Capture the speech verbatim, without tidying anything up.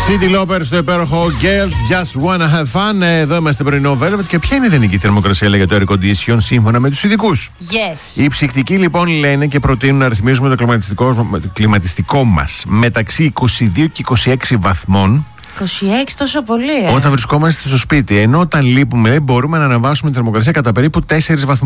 City Lopper στο υπέροχο Girls Just Wanna Have Fun. Εδώ είμαστε πρωινό Velvet. Και ποια είναι η ιδανική θερμοκρασία για το air condition σύμφωνα με τους ειδικούς? Yes. Οι ψυκτικοί λοιπόν λένε και προτείνουν να ρυθμίζουμε το κλιματιστικό, κλιματιστικό μας μεταξύ είκοσι δύο και είκοσι έξι βαθμών. είκοσι έξι τόσο πολύ, ε. Όταν βρισκόμαστε στο σπίτι. Ενώ όταν λείπουμε, μπορούμε να αναβάσουμε τη θερμοκρασία κατά περίπου τέσσερις βαθμούς.